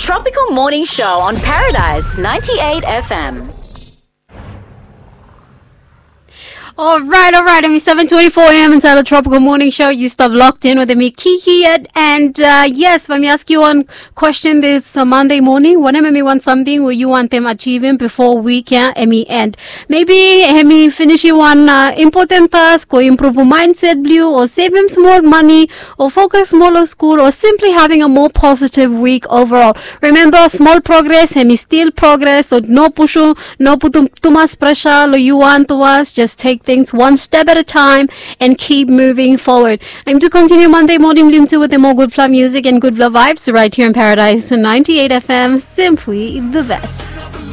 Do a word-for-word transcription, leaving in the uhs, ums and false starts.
Tropical Morning Show on Paradise ninety-eight F M. All right, all right. I mean, seven twenty-four a.m. inside the Tropical Morning Show. You stop locked in with me, Kiki. And, and uh, yes, let me ask you one question this uh, Monday morning. Whenever me want something, will you want them achieving before weekend me end? Maybe me finish one uh, important task, or improve a mindset blue, or saving small money, or focus more on school, or simply having a more positive week overall. Remember, small progress, me still progress. So no push, no put too much pressure. Or you want to us, just take things one step at a time and keep moving forward. I'm to continue Monday morning Bloom two with the more good flow music and good flow vibes right here in Paradise ninety-eight F M. Simply the best.